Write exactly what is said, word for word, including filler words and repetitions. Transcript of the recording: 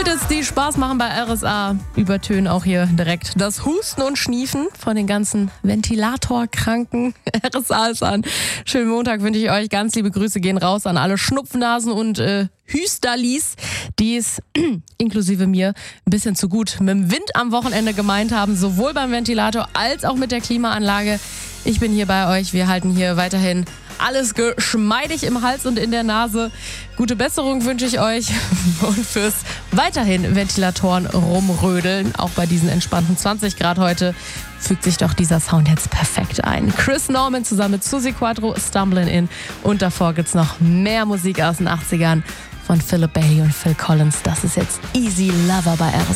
Gadgets, die Spaß machen bei R S A, übertönen auch hier direkt das Husten und Schniefen von den ganzen Ventilatorkranken. R S A ist an. Schönen Montag wünsche ich euch. Ganz liebe Grüße gehen raus an alle Schnupfnasen und äh, Hüsterlis, die es inklusive mir ein bisschen zu gut mit dem Wind am Wochenende gemeint haben, sowohl beim Ventilator als auch mit der Klimaanlage. Ich bin hier bei euch. Wir halten hier weiterhin alles geschmeidig im Hals und in der Nase. Gute Besserung wünsche ich euch und fürs weiterhin Ventilatoren rumrödeln. Auch bei diesen entspannten zwanzig Grad heute fügt sich doch dieser Sound jetzt perfekt ein. Chris Norman zusammen mit Suzi Quatro, Stumbling In. Und davor gibt's noch mehr Musik aus den achtzigern von Philip Bailey und Phil Collins. Das ist jetzt Easy Lover bei R S A.